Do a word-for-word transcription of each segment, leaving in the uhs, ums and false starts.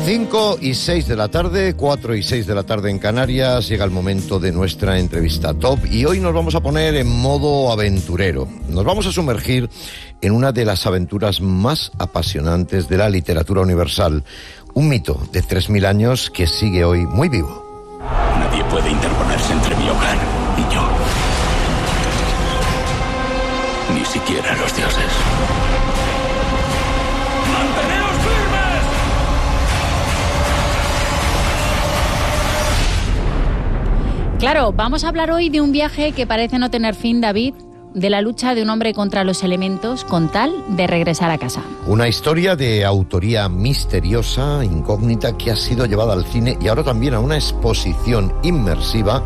cinco y seis de la tarde, cuatro y seis de la tarde en Canarias, llega el momento de nuestra entrevista top y hoy nos vamos a poner en modo aventurero. Nos vamos a sumergir en una de las aventuras más apasionantes de la literatura universal, un mito de tres mil años que sigue hoy muy vivo. Nadie puede interponerse entre mi hogar y yo. Ni siquiera los dioses. Claro, vamos a hablar hoy de un viaje que parece no tener fin, David, de la lucha de un hombre contra los elementos con tal de regresar a casa. Una historia de autoría misteriosa, incógnita, que ha sido llevada al cine y ahora también a una exposición inmersiva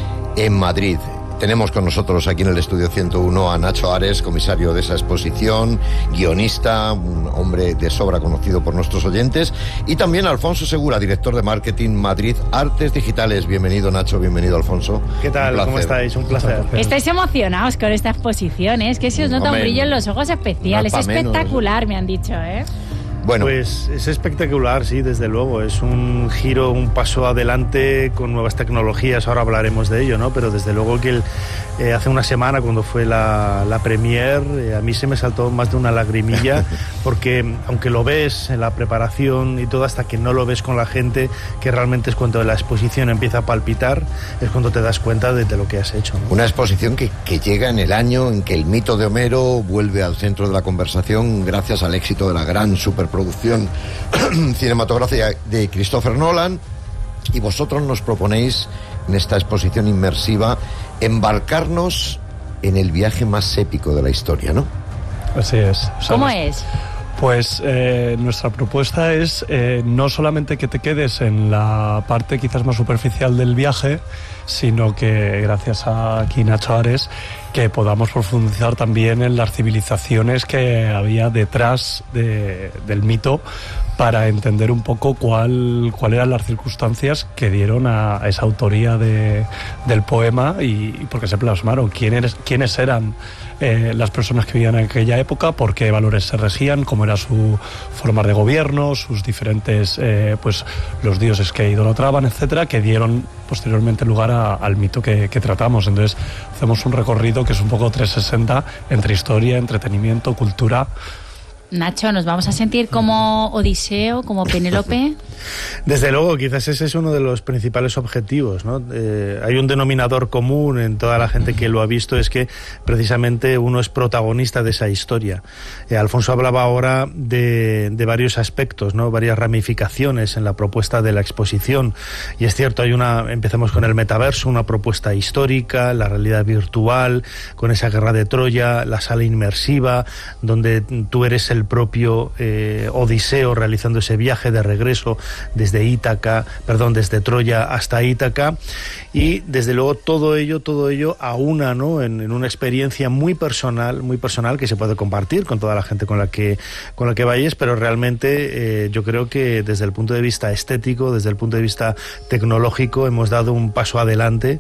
en Madrid. Tenemos con nosotros aquí en el Estudio ciento uno a Nacho Ares, comisario de esa exposición, guionista, un hombre de sobra conocido por nuestros oyentes, y también Alfonso Segura, director de marketing Madrid Artes Digitales. Bienvenido, Nacho, bienvenido, Alfonso. ¿Qué tal? ¿Cómo estáis? Un placer. Estáis emocionados con esta exposición, ¿eh? Es que se os nota un brillo en los ojos especial. Es espectacular, me han dicho, ¿eh? Bueno, pues es espectacular, sí, desde luego. Es un giro, un paso adelante con nuevas tecnologías. Ahora hablaremos de ello, ¿no? Pero desde luego que el, eh, hace una semana, cuando fue la, la premier, eh, a mí se me saltó más de una lagrimilla, porque aunque lo ves en la preparación y todo, hasta que no lo ves con la gente, que realmente es cuando la exposición empieza a palpitar, es cuando te das cuenta de, de lo que has hecho, ¿no? Una exposición que, que llega en el año en que el mito de Homero vuelve al centro de la conversación gracias al éxito de la gran super producción cinematográfica de Christopher Nolan, y vosotros nos proponéis en esta exposición inmersiva embarcarnos en el viaje más épico de la historia, ¿no? Así es. ¿Sabes? ¿Cómo es? Pues eh, nuestra propuesta es eh, no solamente que te quedes en la parte quizás más superficial del viaje, sino que gracias a aquí Nacho Ares, que podamos profundizar también en las civilizaciones que había detrás de, del mito, para entender un poco cuál, cuál eran las circunstancias que dieron a, a esa autoría de, del poema y, y por qué se plasmaron, quiénes, quiénes eran eh, las personas que vivían en aquella época, por qué valores se regían, cómo era su forma de gobierno, sus diferentes, eh, pues los dioses que idolatraban, etcétera, que dieron posteriormente lugar a, al mito que, que tratamos. Entonces hacemos un recorrido que es un poco trescientos sesenta entre historia, entretenimiento, cultura. Nacho, ¿nos vamos a sentir como Odiseo, como Penélope? Desde luego, quizás ese es uno de los principales objetivos, ¿no? Eh, hay un denominador común en toda la gente que lo ha visto, es que precisamente uno es protagonista de esa historia. Eh, Alfonso hablaba ahora de, de varios aspectos, ¿no? Varias ramificaciones en la propuesta de la exposición, y es cierto, hay una, empezamos con el metaverso, una propuesta histórica, la realidad virtual, con esa guerra de Troya, la sala inmersiva, donde tú eres el propio eh, Odiseo realizando ese viaje de regreso desde Ítaca, perdón, desde Troya hasta Ítaca, y desde luego todo ello, todo ello aúna, ¿no? en, en una experiencia muy personal, muy personal que se puede compartir con toda la gente con la que con la que vayas, pero realmente eh, yo creo que desde el punto de vista estético, desde el punto de vista tecnológico, hemos dado un paso adelante,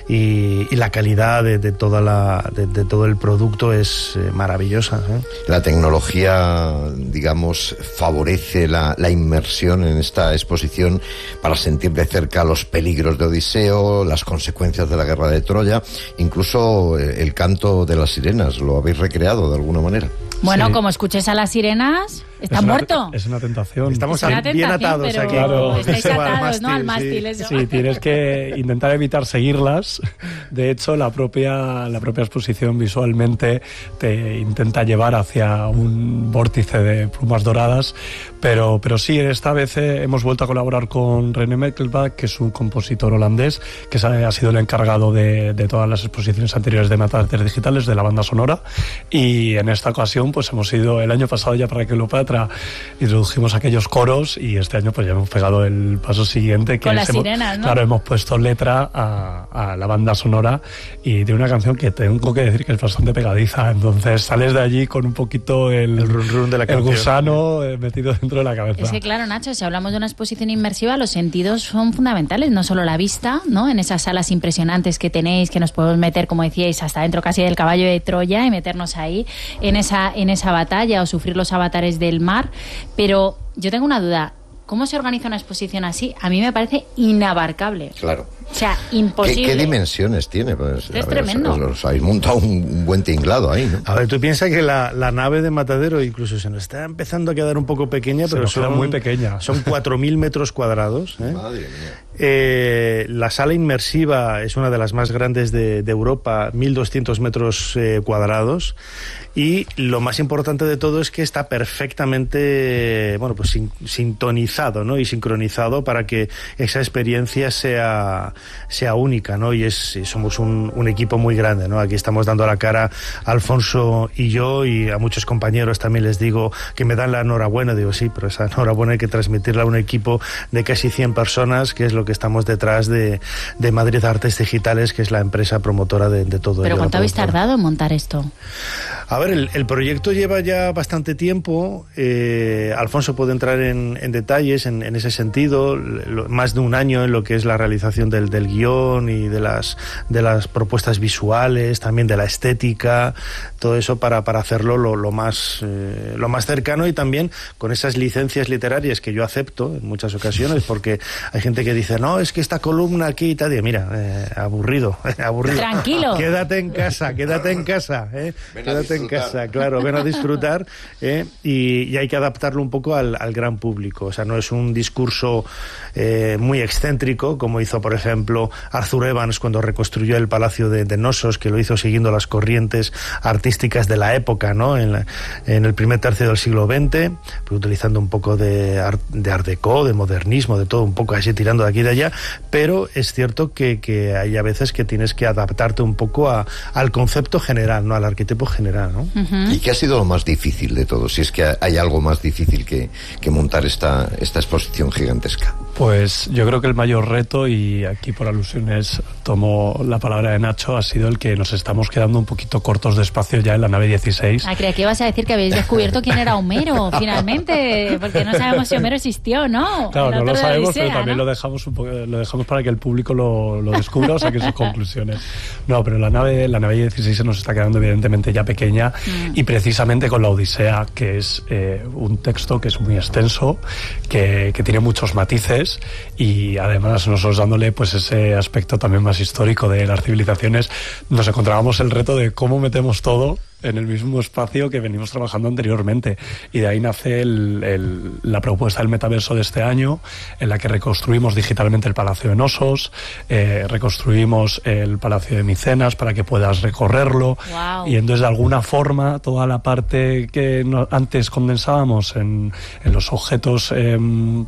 y, y la calidad de, de toda la de, de todo el producto es eh, maravillosa, ¿eh? La tecnología, digamos, favorece la, la inmersión en esta exposición para sentir de cerca los peligros de Odiseo, las consecuencias de la guerra de Troya, incluso el canto de las sirenas, lo habéis recreado de alguna manera. Bueno, sí. Como escuches a las sirenas, ¿está es una, muerto? Es una tentación. Estamos es una bien atados pero aquí. Claro. Estáis atados, ¿no? Al mástil, mástil, sí. eso. Sí, tienes que intentar evitar seguirlas. De hecho, la propia, la propia exposición visualmente te intenta llevar hacia un vórtice de plumas doradas, pero, pero sí, esta vez eh, hemos vuelto a colaborar con René Meckelbach, que es un compositor holandés, que ha sido el encargado de, de todas las exposiciones anteriores de Madrid Artes Digitales, de la banda sonora, y en esta ocasión pues hemos ido, el año pasado ya para Cleopatra introdujimos aquellos coros, y este año pues ya hemos pegado el paso siguiente, que con las hemos, sirenas, ¿no? Claro, hemos puesto letra a, a la banda sonora, y de una canción que tengo que decir que es bastante pegadiza, entonces sales de allí con un poquito el, el run run de la el canción, gusano eh, metido dentro de la cabeza. Es que claro, Nacho, si hablamos de una exposición inmersiva, los sentidos son fundamentales, no solo la vista, ¿no? En esas salas impresionantes que tenéis, que nos podemos meter, como decíais, hasta dentro casi del caballo de Troya y meternos ahí en esa, en esa batalla o sufrir los avatares del mar. Pero yo tengo una duda, ¿cómo se organiza una exposición así? A mí me parece inabarcable. Claro. O sea, imposible. ¿Qué, qué dimensiones tiene? Pues, es ver, tremendo. Os, os habéis montado un buen tinglado ahí, ¿no? A ver, tú piensas que la, la nave de Matadero incluso se nos está empezando a quedar un poco pequeña, se pero son muy pequeña. Son cuatro mil metros cuadrados. ¿eh? Madre mía. Eh, la sala inmersiva es una de las más grandes de, de Europa, mil doscientos metros eh, cuadrados. Y lo más importante de todo es que está perfectamente, bueno, pues sin, sintonizado, ¿no? Y sincronizado para que esa experiencia sea, sea única, ¿no? Y es, somos un, un equipo muy grande, ¿no? Aquí estamos dando la cara Alfonso y yo, y a muchos compañeros también les digo que me dan la enhorabuena. Digo, sí, pero esa enhorabuena hay que transmitirla a un equipo de casi cien personas, que es lo que estamos detrás de, de Madrid Artes Digitales, que es la empresa promotora de, de todo ello. ¿Pero cuánto habéis tardado en montar esto? A ver, el, el proyecto lleva ya bastante tiempo. Eh, Alfonso puede entrar en, en detalles en, en ese sentido. Lo, más de un año en lo que es la realización del, del guión y de las, de las propuestas visuales, también de la estética, todo eso para, para hacerlo lo, lo, más, eh, lo más cercano, y también con esas licencias literarias que yo acepto en muchas ocasiones, porque hay gente que dice, no, es que esta columna aquí y tal, y mira, eh, aburrido, aburrido. Tranquilo. Quédate en casa, quédate en casa, eh. Quédate en casa, claro, ven a disfrutar, eh, y, y hay que adaptarlo un poco al, al gran público. O sea, no es un discurso eh, muy excéntrico, como hizo, por ejemplo, Arthur Evans cuando reconstruyó el Palacio de, de Knossos, que lo hizo siguiendo las corrientes artísticas de la época, ¿no? En, la, en el primer tercio del siglo veinte, pues utilizando un poco de art, de art déco, de modernismo, de todo, un poco así tirando de aquí y de allá, pero es cierto que, que hay a veces que tienes que adaptarte un poco a, al concepto general, ¿no? Al arquetipo general, ¿no? Uh-huh. ¿Y qué ha sido lo más difícil de todo? Si es que hay algo más difícil que, que montar esta, esta exposición gigantesca. Pues yo creo que el mayor reto, y aquí por alusiones tomo la palabra de Nacho, ha sido el que nos estamos quedando un poquito cortos de espacio ya en la nave dieciséis. Ah, creía que ibas a decir que habéis descubierto quién era Homero, finalmente, porque no sabemos si Homero existió, ¿no? Claro, no lo sabemos, Odisea, pero también ¿no? lo dejamos un poco, lo dejamos para que el público lo, lo descubra o saque sus conclusiones. No, pero la nave, la nave dieciséis se nos está quedando evidentemente ya pequeña, mm. y precisamente con la Odisea, que es eh, un texto que es muy extenso, que, que tiene muchos matices, y además nosotros dándole pues ese aspecto también más histórico de las civilizaciones, nos encontrábamos el reto de cómo metemos todo en el mismo espacio que venimos trabajando anteriormente, y de ahí nace el, el, la propuesta del metaverso de este año, en la que reconstruimos digitalmente el Palacio de Knossos, eh, reconstruimos el Palacio de Micenas para que puedas recorrerlo. Wow. Y entonces de alguna forma toda la parte que no, antes condensábamos en, en los objetos eh,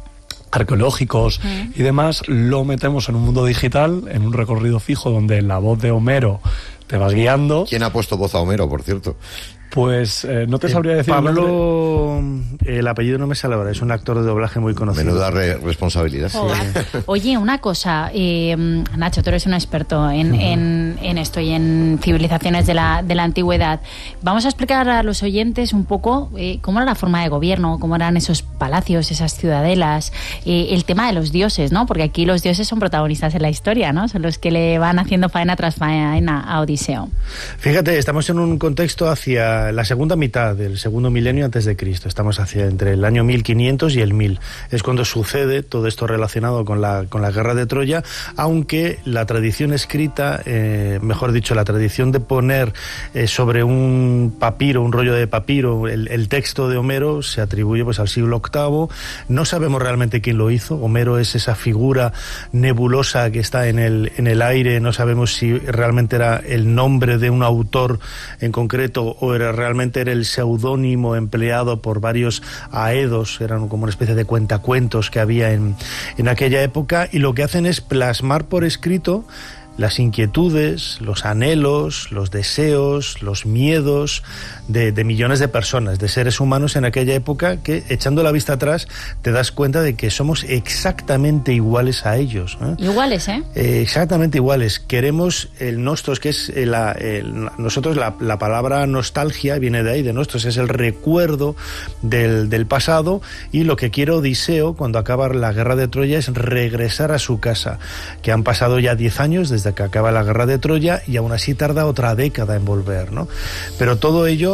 arqueológicos mm. y demás, lo metemos en un mundo digital, en un recorrido fijo donde la voz de Homero te vas guiando. ¿Quién ha puesto voz a Homero, por cierto? Pues eh, no te sabría decir. Pablo, el, el apellido no me sale ahora, es un actor de doblaje muy conocido. Menuda re responsabilidad. Oh, sí. Oye, una cosa, eh, Nacho, tú eres un experto en, uh-huh. en, en esto y en civilizaciones de la, de la antigüedad. Vamos a explicar a los oyentes un poco eh, cómo era la forma de gobierno, cómo eran esos palacios, esas ciudadelas, eh, el tema de los dioses, ¿no? Porque aquí los dioses son protagonistas en la historia, ¿no? Son los que le van haciendo faena tras faena a Odiseo. Fíjate, estamos en un contexto hacia la segunda mitad del segundo milenio antes de Cristo. Estamos hacia entre el año mil quinientos y el mil. Es cuando sucede todo esto relacionado con la, con la guerra de Troya, aunque la tradición escrita, eh, mejor dicho, la tradición de poner eh, sobre un papiro, un rollo de papiro, el, el texto de Homero se atribuye pues al siglo octavo. No sabemos realmente quién lo hizo. Homero es esa figura nebulosa que está en el, en el aire. No sabemos si realmente era el nombre de un autor en concreto o era realmente era el seudónimo empleado por varios aedos, eran como una especie de cuentacuentos que había en, en aquella época, y lo que hacen es plasmar por escrito las inquietudes, los anhelos, los deseos, los miedos de, de millones de personas, de seres humanos en aquella época, que echando la vista atrás te das cuenta de que somos exactamente iguales a ellos, ¿eh? Iguales, ¿eh? Eh, exactamente iguales. Queremos el nostos, que es el, el, nosotros la, la palabra nostalgia viene de ahí, de nostos, es el recuerdo del, del pasado, y lo que quiere Odiseo cuando acaba la guerra de Troya es regresar a su casa, que han pasado ya diez años desde que acaba la guerra de Troya y aún así tarda otra década en volver, ¿no? Pero todo ello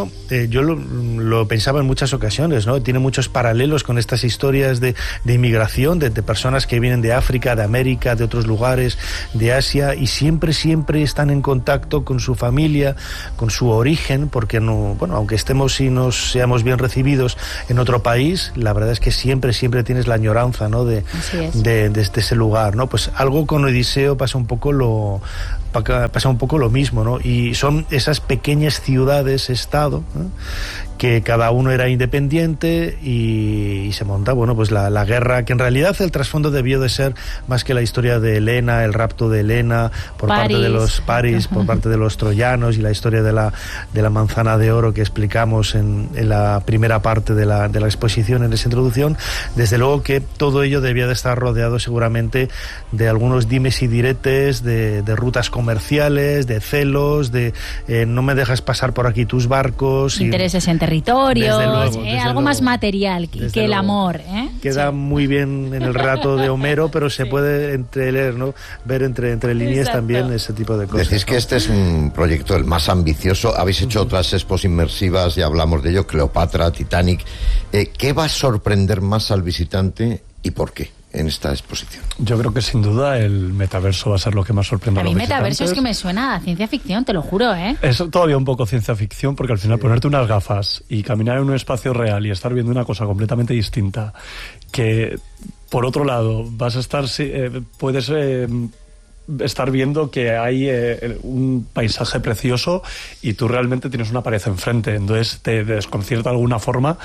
libro, eh, yo lo, lo pensaba en muchas ocasiones, ¿no? Tiene muchos paralelos con estas historias de, de inmigración, de, de personas que vienen de África, de América, de otros lugares, de Asia, y siempre, siempre están en contacto con su familia, con su origen, porque no, bueno, aunque estemos y nos seamos bien recibidos en otro país, la verdad es que siempre, siempre tienes la añoranza, ¿no? De, de, de, de ese lugar, ¿no? Pues algo con Odiseo pasa un poco lo pasa un poco lo mismo, ¿no? Y son esas pequeñas ciudades estado, ¿no? Que cada uno era independiente y, y se monta, bueno, pues la, la guerra, que en realidad el trasfondo debió de ser más que la historia de Helena, el rapto de Helena por París. parte de los París, por parte de los troyanos, y la historia de la, de la manzana de oro que explicamos en, en la primera parte de la, de la exposición, en esa introducción. Desde luego que todo ello debía de estar rodeado seguramente de algunos dimes y diretes, de, de rutas comerciales, de celos, de eh, no me dejas pasar por aquí tus barcos. Intereses y, en territorios, luego, eh, algo luego, más material que, que el luego. amor. ¿eh? Queda sí. muy bien en el relato de Homero, pero se sí. puede entreleer, ¿no? Ver entre, entre líneas Exacto. también ese tipo de cosas. Decís, ¿no?, que este es un proyecto el más ambicioso. Habéis hecho uh-huh. otras expos inmersivas, ya hablamos de ello, Cleopatra, Titanic. Eh, ¿Qué va a sorprender más al visitante y por qué en esta exposición? Yo creo que sin duda el metaverso va a ser lo que más sorprende a, a los visitantes. A mí metaverso es que me suena a ciencia ficción, te lo juro, ¿eh? Es todavía un poco ciencia ficción, porque al final sí. ponerte unas gafas y caminar en un espacio real y estar viendo una cosa completamente distinta, que por otro lado vas a estar, eh, puedes eh, estar viendo que hay eh, un paisaje precioso y tú realmente tienes una pared enfrente, entonces te desconcierta de alguna forma,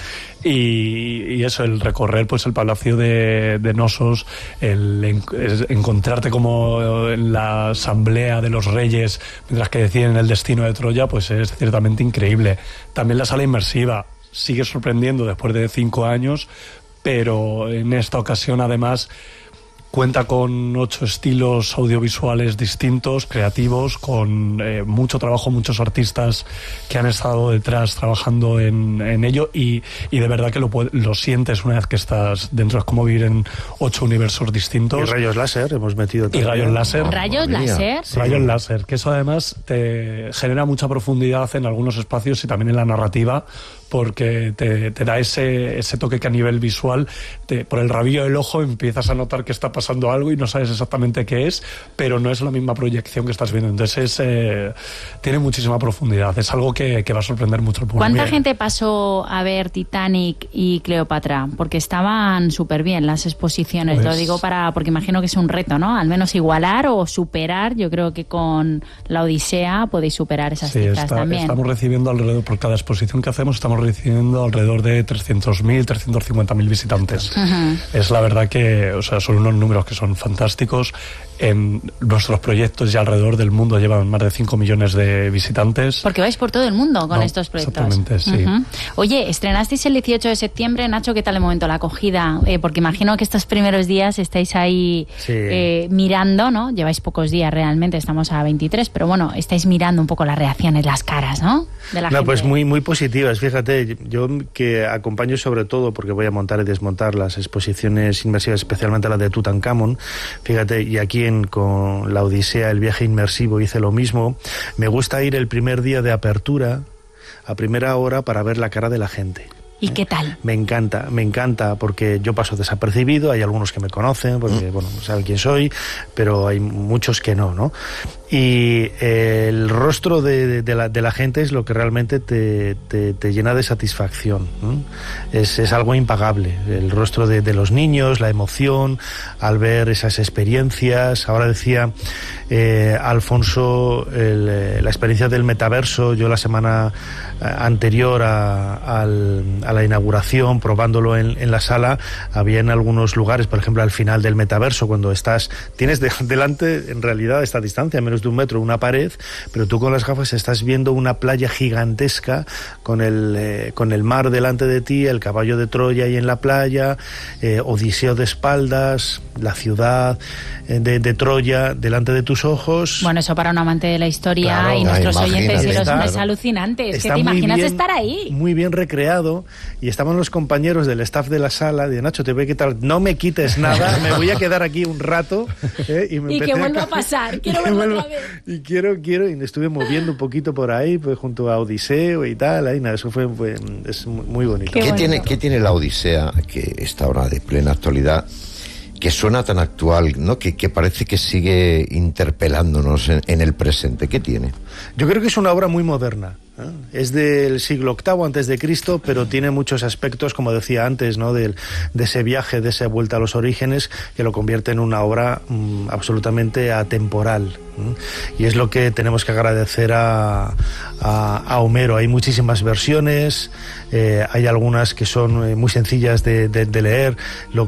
y, y eso, el recorrer pues el palacio de, de Nosos, el en, es, encontrarte como en la asamblea de los reyes mientras que deciden el destino de Troya, pues es ciertamente increíble. También la sala inmersiva sigue sorprendiendo después de cinco años, pero en esta ocasión además cuenta con ocho estilos audiovisuales distintos, creativos, con eh, mucho trabajo, muchos artistas que han estado detrás trabajando en, en ello, y, y de verdad que lo, lo sientes una vez que estás dentro. Es como vivir en ocho universos distintos. Y rayos láser hemos metido también. Y rayos láser. Oh, ¿Rayos láser? Sí. Rayos láser, que eso además te genera mucha profundidad en algunos espacios y también en la narrativa, porque te, te da ese, ese toque que a nivel visual, te, por el rabillo del ojo empiezas a notar que está pasando algo y no sabes exactamente qué es, pero no es la misma proyección que estás viendo. Entonces es, eh, tiene muchísima profundidad, es algo que, que va a sorprender mucho al público. ¿Cuánta bien. gente pasó a ver Titanic y Cleopatra? Porque estaban súper bien las exposiciones, pues, lo digo para, porque imagino que es un reto, ¿no? Al menos igualar o superar. Yo creo que con la Odisea podéis superar esas sí, cifras está, también. Estamos recibiendo alrededor, por cada exposición que hacemos, estamos recibiendo alrededor de trescientos mil, trescientos cincuenta mil visitantes. Uh-huh. Es la verdad que, o sea, son unos números que son fantásticos. En nuestros proyectos ya alrededor del mundo llevan más de cinco millones de visitantes. Porque vais por todo el mundo con no, estos proyectos. Exactamente, sí. Uh-huh. Oye, estrenasteis el dieciocho de septiembre. Nacho, ¿qué tal el momento, la acogida? Eh, porque imagino que estos primeros días estáis ahí sí. eh, mirando, ¿no? Lleváis pocos días realmente, estamos a veintitrés, pero bueno, estáis mirando un poco las reacciones, las caras, ¿no? De la no, gente. Pues muy, muy positivas. Fíjate, yo que acompaño sobre todo, porque voy a montar y desmontar las exposiciones inmersivas, especialmente la de Tutankamón. Fíjate, y aquí en, con la Odisea, el viaje inmersivo, hice lo mismo. Me gusta ir el primer día de apertura, a primera hora, para ver la cara de la gente. ¿Y qué tal? Me encanta, me encanta, porque yo paso desapercibido, hay algunos que me conocen, porque, bueno, saben quién soy, pero hay muchos que no, ¿no? Y eh, el rostro de, de, la, de la gente es lo que realmente te, te, te llena de satisfacción, ¿no? Es, es algo impagable. El rostro de, de los niños, la emoción al ver esas experiencias. Ahora decía eh, Alfonso, el, la experiencia del metaverso. Yo la semana anterior a, al, a la inauguración, probándolo en, en la sala, había en algunos lugares, por ejemplo al final del metaverso, cuando estás, tienes de, delante en realidad a esta distancia, menos de un metro, una pared, pero tú con las gafas estás viendo una playa gigantesca con el, eh, con el mar delante de ti, el caballo de Troya ahí en la playa, eh, Odiseo de espaldas, la ciudad eh, de, de Troya delante de tus ojos. Bueno, eso para un amante de la historia, claro, y nuestros oyentes y los hombres, es alucinante. Es que te imaginas bien, estar ahí. Muy bien recreado, y estaban los compañeros del staff de la sala, de Nacho, te voy a quitar, no me quites nada, me voy a quedar aquí un rato. ¿eh? Y, me y que vuelva a, a pasar, quiero verlo vuelva, otra vez. Y quiero, quiero, y me estuve moviendo un poquito por ahí, pues junto a Odiseo y tal, ahí, nada, eso fue, fue es muy bonito. ¿Qué, ¿Qué, tiene, ¿Qué tiene la Odisea, que está ahora de plena actualidad, que suena tan actual, ¿no? Que, que parece que sigue interpelándonos en, en el presente? ¿Qué tiene? Yo creo que es una obra muy moderna. ¿eh? Es del siglo octavo antes de Cristo, pero tiene muchos aspectos, como decía antes, ¿no? De, de ese viaje, de esa vuelta a los orígenes, que lo convierte en una obra mmm, absolutamente atemporal. ¿eh? Y es lo que tenemos que agradecer a, a, a Homero. Hay muchísimas versiones, eh, hay algunas que son muy sencillas de, de, de leer. Lo